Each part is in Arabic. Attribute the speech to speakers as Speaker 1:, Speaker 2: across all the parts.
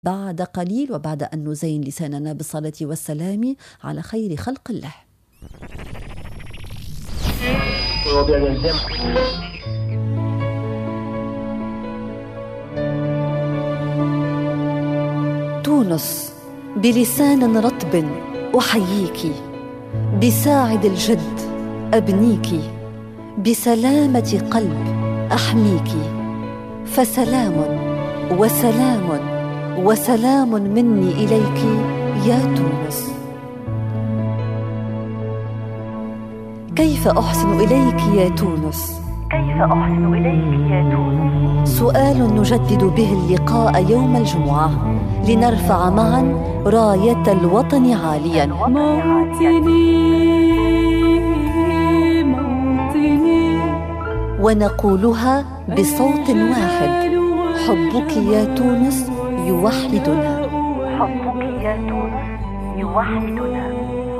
Speaker 1: بعد قليل وبعد أن نزين لساننا بالصلاة والسلام على خير خلق الله. تونس بلسان رطب أحييك، بساعد الجد أبنيك، بسلامة قلب أحميك، فسلام وسلام وسلام مني إليك يا تونس. كيف أحسن إليك يا تونس؟
Speaker 2: كيف أحسن إليك يا تونس؟
Speaker 1: سؤال نجدد به اللقاء يوم الجمعة لنرفع معا راية الوطن عاليا. ونقولها بصوت واحد: حبك يا تونس يوحدنا.
Speaker 2: حبك يا تونس يوحدنا.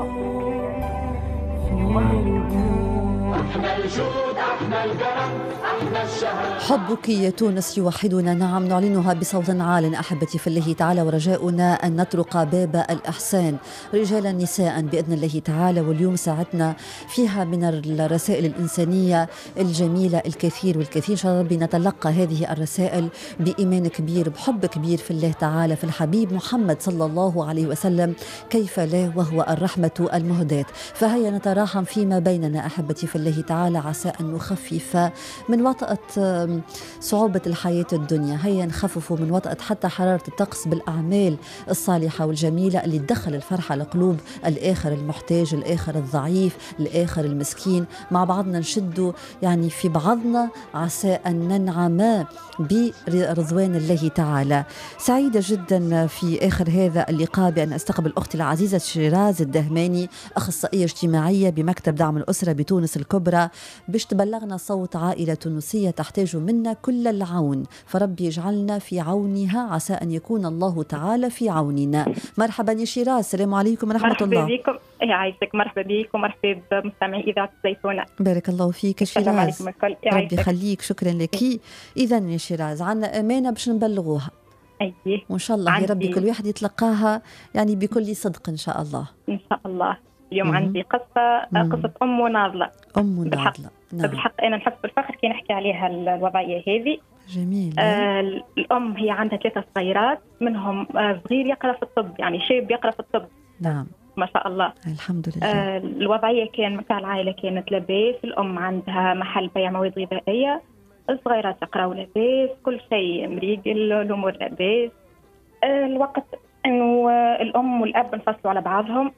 Speaker 3: احنا الجود، احنا الكرم، احنا الشهر.
Speaker 1: حبك يا تونس يوحدنا، نعم، نعلنها بصوت عال أحبتي في الله تعالى، ورجاؤنا أن نطرق باب الإحسان رجالا نساء بإذن الله تعالى. واليوم ساعتنا فيها من الرسائل الإنسانية الجميلة الكثير والكثير. إن شاء الله ربي نتلقى هذه الرسائل بإيمان كبير، بحب كبير في الله تعالى، في الحبيب محمد صلى الله عليه وسلم، كيف لا وهو الرحمة المهداة. فهيا نتراحم فيما بيننا أحبتي في الله تعالى، عسى أن نخفف من وطأة صعوبة الحياة الدنيا. هيا نخفف من وطأة حتى حرارة الطقس بالأعمال الصالحة والجميلة اللي تدخل الفرحة لقلوب الآخر المحتاج، الآخر الضعيف، الآخر المسكين. مع بعضنا نشدوا يعني في بعضنا، عسى أن ننعم برضوان الله تعالى. سعيدة جدا في آخر هذا اللقاء بأن أستقبل أختي العزيزة شيراز الدهماني، أخصائية اجتماعية بمكتب دعم الأسرة بتونس الكبرى، باش تبلغنا صوت عائلة تونسية تحتاج منا كل العون، فربي يجعلنا في عونها، عسى أن يكون الله تعالى في عوننا. مرحبا يا شيراز، السلام عليكم ورحمة الله.
Speaker 4: مرحبا بكم، يعيشك، مرحبا بكم، مرحبا بمستمعي إذاعة الزيتونة.
Speaker 1: بارك الله فيك شيراز.
Speaker 4: السلام عليكم الكل،
Speaker 1: ربي يخليك، شكرا لك. إذا يا شيراز عنا أمانة باش نبلغوها،
Speaker 4: أيه،
Speaker 1: وإن شاء الله يا ربي كل واحد يتلقاها يعني بكل صدق إن شاء الله.
Speaker 4: إن شاء الله. اليوم عندي قصة أم وناضلة.
Speaker 1: أم
Speaker 4: بالحق.
Speaker 1: ناضلة،
Speaker 4: نعم. بالحق أنا نحس بالفخر كي نحكي عليها الوضعية هذه.
Speaker 1: جميل.
Speaker 4: الأم هي عندها 3 صغيرات، منهم صغير يقرأ في الطب، يعني شاب يقرأ في الطب.
Speaker 1: نعم
Speaker 4: ما شاء الله،
Speaker 1: الحمد لله.
Speaker 4: الوضعية كان متاع العائلة كانت لاباس، الأم عندها محل بيع مواد غذائية، الصغيرات يقراوا لاباس، كل شيء مريقل، الأمور لاباس. الوقت إنه الأم والأب انفصلوا على بعضهم.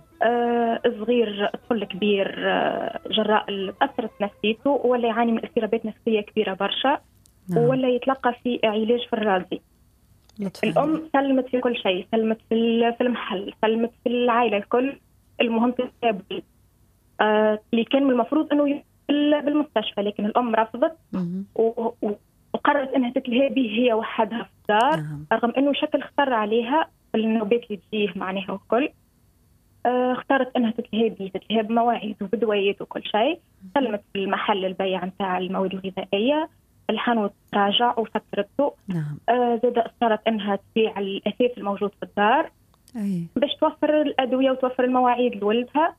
Speaker 4: صغير طفل كبير جراء أثرت نفسيته، ولا يعاني من اضطرابات نفسية كبيرة برشا. نعم. ولا يتلقى في علاج في الرازي. الأم سلمت في كل شيء، سلمت في المحل، سلمت في العائلة الكل. المهم تقابل اللي كان من المفروض أنه بالمستشفى، لكن الأم رفضت وقررت أنها تتلهي هي وحدها في الدار.
Speaker 1: نعم.
Speaker 4: رغم أنه شكل خطر عليها في النوبات اللي تجيه معناها وكل. اختارت أنها تتلهي بمواعيد وبدويات وكل شيء. سلمت في المحل البيع نتاع المواد الغذائية، الحانوت تراجع وفترته.
Speaker 1: نعم.
Speaker 4: زاد اختارت أنها تبيع الأثاث الموجود في الدار. باش توفر الأدوية وتوفر المواعيد لولدها.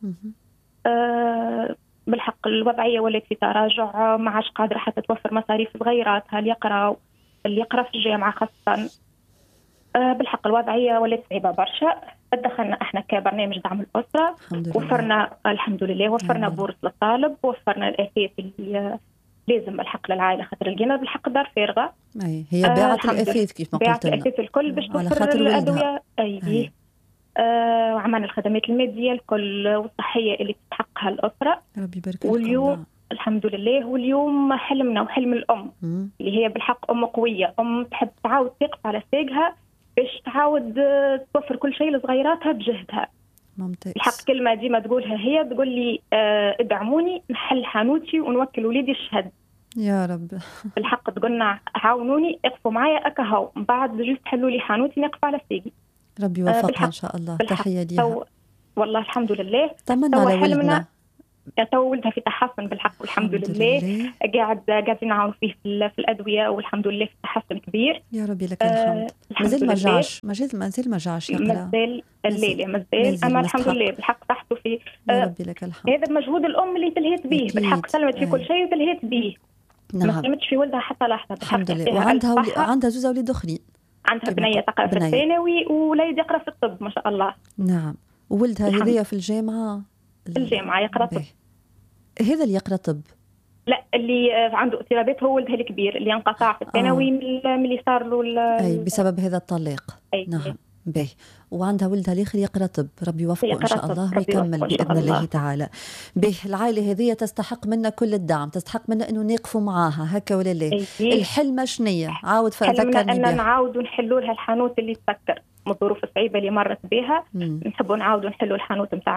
Speaker 4: بالحق الوضعية ولات في تراجع، ما عادش قادرة حتى توفر مصاريف صغيراتها اللي يقرأ في الجامعة خاصة. بالحق الوضعية ولات صعيبة برشا. دخلنا احنا كبرنامج دعم الأسرة، وفرنا الحمد لله، وفرنا بورص للطالب، وفرنا الأثاث اللي لازم بالحق للعائلة، خاطر لقينا بالحق دار فارغة.
Speaker 1: هي باعت الأثاث كيف ما قلت لنا،
Speaker 4: باعت الأثاث الكل باش توفر الأدوية. وعملنا الخدمات المادية الكل والصحية اللي تستحقها الأسرة.
Speaker 1: ربي يبارك.
Speaker 4: واليوم الحمد لله، واليوم حلمنا وحلم الأم اللي هي بالحق أم قوية، أم تحب تعاود تقف على ساقها باش تعاود توفر كل شيء لصغيراتها بجهدها.
Speaker 1: ممتاز.
Speaker 4: الحق كلمة ديما تقولها هي، تقول لي ادعموني نحل حانوتي ونوكل وليدي الشهد.
Speaker 1: يا رب.
Speaker 4: بالحق تقولنا عاونوني، اقفوا معايا أكهو، من بعد جيت تحلوا لي حانوتي نقف على ساقي.
Speaker 1: ربي يوفقها إن شاء الله. تحية ليها.
Speaker 4: والله الحمد لله.
Speaker 1: طمنا على ولدنا.
Speaker 4: تو ولدها في تحسن بالحق والحمد لله. قاعدين نعاونوا فيه في الادويه والحمد لله في تحسن كبير.
Speaker 1: يا ربي لك الحمد. مازال ما جاش يقرا.
Speaker 4: مازال اما الحمد لله بالحق صحته في.
Speaker 1: يا ربي لك الحمد.
Speaker 4: هذا مجهود الام اللي تلهيت به بالحق، سلمت في كل شيء وتلهيت به.
Speaker 1: نعم.
Speaker 4: ما سلمتش في ولدها حتى لحظه
Speaker 1: الحمد لله. وعندها زوج اولاد اخرين.
Speaker 4: عندها بنيه تقرا في الثانوي ووليد يقرا في الطب ما شاء الله.
Speaker 1: نعم. وولدها هذيا في الجامعه.
Speaker 4: يقرا طب.
Speaker 1: هذا اللي يقرا طب؟
Speaker 4: لا، اللي عنده اضطرابات هو ولدها الكبير اللي انقطع في الثانوي من اللي صار له
Speaker 1: اي بسبب هذا الطلاق. نعم. باهي. وعندها ولدها الاخر يقرا طب، ربي يوفقه ان شاء الله ويكمل باذن الله تعالى. باهي. العائله هذه تستحق منا كل الدعم، تستحق منا انه نقفوا معاها هكا ولا لا؟ الحلمه شنية؟ عاود فذكرني
Speaker 4: بها. ان نعاودوا نحلوا لها الحانوت اللي تسكر من الظروف الصعيبه اللي مرت بها. نحبوا نعاودوا نحلوا الحانوت نتاع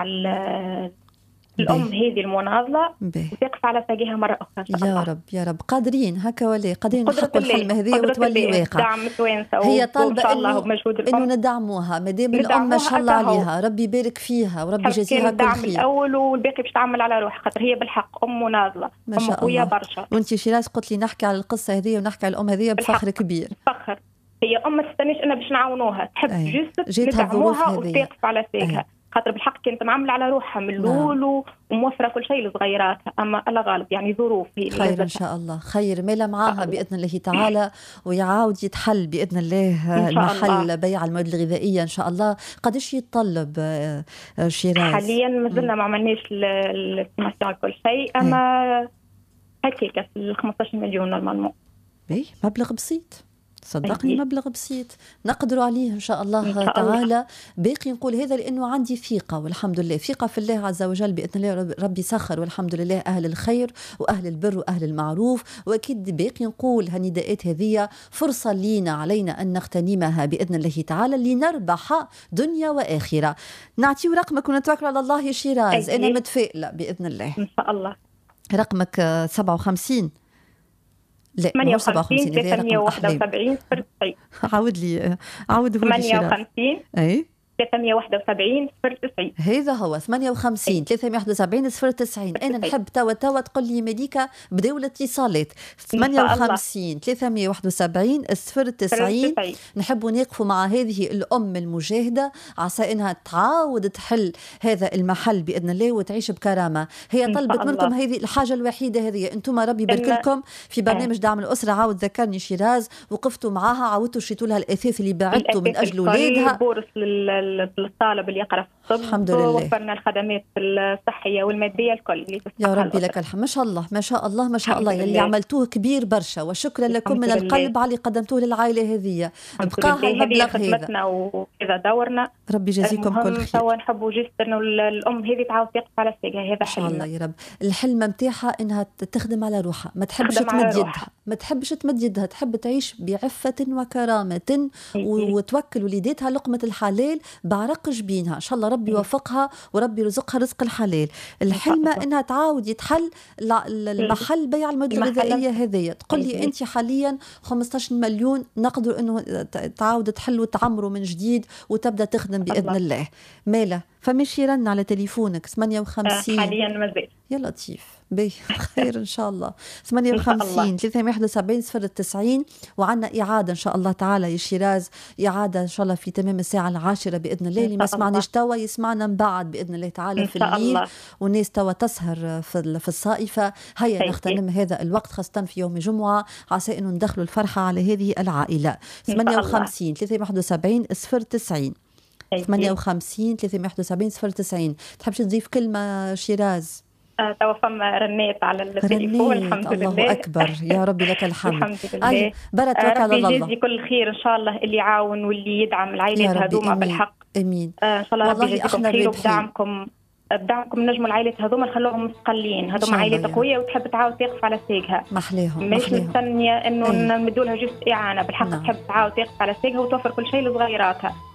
Speaker 4: الأم هذه المناضلة وتقف على ساقيها مرة أخرى.
Speaker 1: يا رب يا رب قادرين هكا ولا قادرين نحققوا الحلم هذه وتولي واقع.
Speaker 4: دعم توانسة
Speaker 1: هي طالبة إنه ندعموها مادام الأم ما شاء الله عليها، ربي يبارك فيها وربي يجازيها كل خير.
Speaker 4: الدعم الأول والباقي باش تعمل على روح، خاطر هي بالحق أم مناضلة، أم قوية برشا.
Speaker 1: وأنت شيراز قلت لي نحكي على القصة هذه ونحكي على الأم هذه بفخر كبير.
Speaker 4: فخر. هي أم ما تستنيش إنها باش نعاونوها، تحب جست ندعموها وتقف على ساقها. خاطر بالحق كانت معامله على روحها من الاول وموفره كل شيء لصغيراتها، اما الله غالب يعني ظروف هي
Speaker 1: خير ان شاء الله. خير مالا معاها باذن الله تعالى، ويعاود يتحل باذن الله المحل بيع المواد الغذائيه ان شاء الله. قداش يتطلب شيراز؟
Speaker 4: حاليا مازلنا ما عملناش الاستيماسيون كل شيء، اما هكاك 15 مليون نورمالمون.
Speaker 1: مبلغ بسيط صدقني، مبلغ بسيط نقدروا عليه إن شاء الله تعالى. باقي نقول هذا لأنه عندي ثقة والحمد لله، ثقة في الله عز وجل بإذن الله. ربي سخر والحمد لله أهل الخير وأهل البر وأهل المعروف. وأكيد باقي نقول هالنداءات هذه فرصة لينا علينا أن نغتنمها بإذن الله تعالى لنربح دنيا وآخرة. نعطيه رقمك ونتوكل على الله يا شيراز. أنا متفائلة بإذن الله
Speaker 4: إن شاء الله.
Speaker 1: رقمك 57
Speaker 4: لا 58 371 09.
Speaker 1: عاود هو
Speaker 4: 58
Speaker 1: اي
Speaker 4: 371 09.
Speaker 1: هذا هو 58 371 09. انا نحب توا تقول لي مليكه بداو الاتصالات 58 371 09. نحبوا نقفوا مع هذه الام المجاهده عسى انها تعاود تحل هذا المحل باذن الله وتعيش بكرامه. هي طلبت منكم هذه الحاجه الوحيده هذه، انتم ربي يبارك لكم في برنامج دعم الاسره. عاود ذكرني شيراز وقفتوا معاها، عاودتوا شريتوا لها الاثاث اللي بعتوا من اجل اولادها،
Speaker 4: للطالب اللي يقرأ في الطب.
Speaker 1: الحمد لله
Speaker 4: وفرنا الخدمات الصحية والمادية الكل.
Speaker 1: يا ربي لك الحمد. ما شاء الله ما شاء الله ما شاء الله. يلي عملتوه كبير برشا، وشكرا لكم من القلب على اللي قدمتوه للعائلة هذه. بقاها المبلغ
Speaker 4: خدمتنا وكذا دورنا.
Speaker 1: ربي يجازيكم كل خير.
Speaker 4: توا نحبوا جست انه الام هذه تعاود تقف على ساقها. هذا
Speaker 1: ان شاء الله يا رب. الحلمة نتاعها انها تخدم على روحها، ما تحبش تمد يدها، ما تحبش تمد يدها، تحب تعيش بعفة وكرامة وتوكل وليداتها لقمة الحلال بعرق جبينها. ان شاء الله ربي يوفقها وربي يرزقها رزق الحلال. الحلمة انها تعاود يتحل المحل بيع المواد الغذائية هذه. تقول لي انت حاليا 15 مليون نقدر انه تعاود تحل وتعمره من جديد وتبدا تخدم باذن الله. مالا فمشي رن على تليفونك 58
Speaker 4: حاليا مازال.
Speaker 1: يا لطيف بي خير ان شاء الله. 58 371 090. وعندنا اعاده ان شاء الله تعالى يا شيراز، اعاده ان شاء الله في تمام الساعه 10 باذن الله. اللي ما سمعناش توا يسمعنا من بعد باذن الله تعالى في الليل، والناس توا تسهر في الصائفه. هيا نغتنم هذا الوقت خاصه في يوم الجمعه عسى انه ندخلوا الفرحه على هذه العائله. 58 371 090. 58 371 090. تحبش تضيف كلمه شيراز؟
Speaker 4: توا فما رنيت على التليفون. الحمد لله.
Speaker 1: الله اكبر يا ربي لك الحمد.
Speaker 4: الحمد لله.
Speaker 1: بركة على الله.
Speaker 4: ربي يجزي كل خير ان شاء الله اللي يعاون واللي يدعم العائلات هذوما بالحق.
Speaker 1: امين
Speaker 4: ان شاء الله ربي يجزيكم خير وبدعمكم نجموا العائلات هذوما نخلوهم مستقلين. هذوما عائلات قويه وتحب تعاود تقف على ساقها.
Speaker 1: محليهم
Speaker 4: مش مستنيه انه نمدوا لها جزء اعانه بالحق. تحب تعاود تقف على ساقها وتوفر كل شيء لصغيراتها.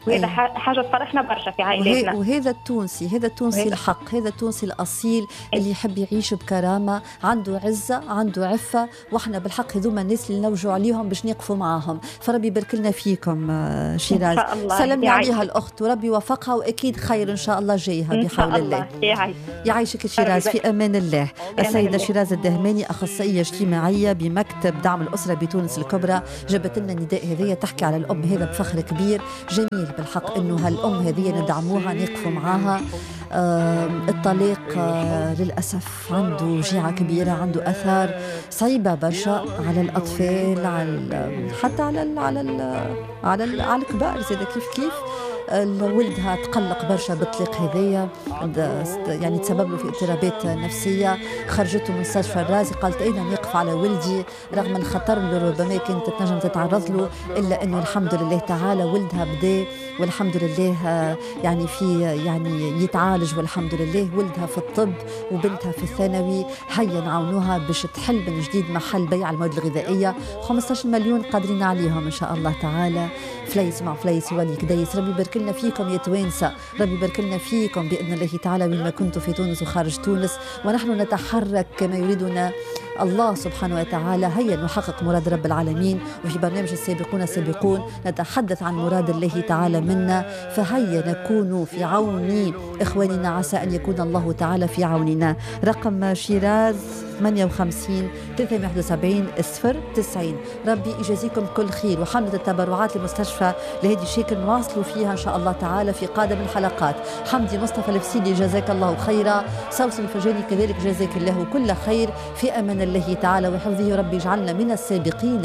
Speaker 4: وهذا حاجه تفرحنا برشا في عائلتنا.
Speaker 1: وهذا التونسي، هذا التونسي الحق، هذا التونسي الاصيل اللي يحب يعيش بكرامه، عنده عزه، عنده عفه، واحنا بالحق هذوما الناس اللي نوجوا عليهم باش نقفوا معاهم. فربي يبارك لنا فيكم شيراز، سلمي عليها الاخت وربي يوفقها، واكيد خير ان شاء الله جايها بحول الله. يعيشك شيراز في امان الله. السيده شيراز الدهماني اخصائيه اجتماعيه بمكتب دعم الاسره بتونس الكبرى جابت لنا النداء هذيا تحكي على الام، هذا بفخر كبير. جميل بالحق انه هالام هذه ندعموها، نقفوا معاها. الطلاق للاسف عنده وجيعه كبيره، عنده اثار صعيبه برشا على الاطفال، حتى على الكبار زاد كيف ولدها تقلق برشا بالطلاق هذايا، يعني تسبب له في اضطرابات نفسيه. خرجته من مستشفى الرازي، قالت اين نقف على ولدي رغم الخطر اللي ربما كانت تنجم تتعرض له، الا انه الحمد لله تعالى ولدها بدا، والحمد لله يعني يعني يتعالج، والحمد لله ولدها في الطب وبنتها في الثانوي. هيا نعاونوها باش تحل من جديد محل بيع المواد الغذائيه. 15 مليون قادرين عليهم ان شاء الله تعالى. فليس مع فليس يولي كديس. ربي يبارك لنا فيكم يا توانسه، ربي يبارك لنا فيكم باذن الله تعالى وين ما كنتوا في تونس وخارج تونس، ونحن نتحرك كما يريدنا الله سبحانه وتعالى. هيا نحقق مراد رب العالمين. وفي برنامج السابقون السابقون نتحدث عن مراد الله تعالى منا، فهيا نكون في عون إخواننا، عسى أن يكون الله تعالى في عوننا. رقم شيراز 58 371 090. ربي يجازيكم كل خير. وحملة التبرعات لمستشفى لهادي شاكر نواصلوا فيها إن شاء الله تعالى في قادم الحلقات. حمدي مصطفى الفسيدي جزاك الله خيرا، سوسن الفجاني كذلك جزاك الله كل خير. في أمان الله تعالى وحفظه، ربي يجعلنا من السابقين